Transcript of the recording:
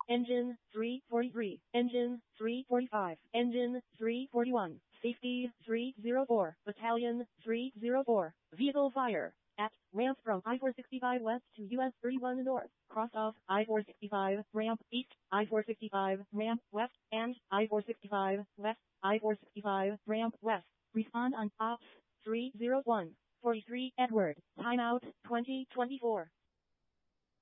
Engine 343. Engine 345. Engine 341. Safety 304. Battalion 304. Vehicle fire. At ramp from I-465 west to US 31 north. Cross off I-465 ramp east, I-465 ramp west, and I-465 west, I-465 ramp west. Respond on Ops 301. 43 Edward. Timeout 2024.